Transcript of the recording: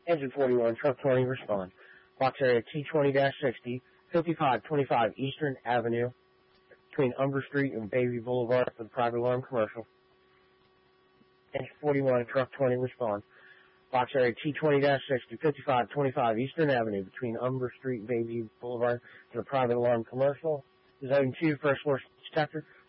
Engine 41, Truck 20, respond. Box area T20-60, 5525 Eastern Avenue, between Umber Street and Baby Boulevard for the private alarm commercial. Engine 41, Truck 20, respond. Box area T20-60, 5525 Eastern Avenue, between Umber Street and Baby Boulevard for the private alarm commercial. Zone 2, first floor detector.